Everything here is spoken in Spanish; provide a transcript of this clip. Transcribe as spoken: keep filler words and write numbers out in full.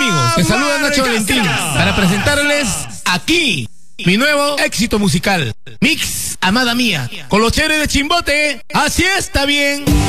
amigos? Les saluda Nacho Valentín para presentarles aquí mi nuevo éxito musical, Mix Amada Mía, con los chéveres de Chimbote. Así está bien.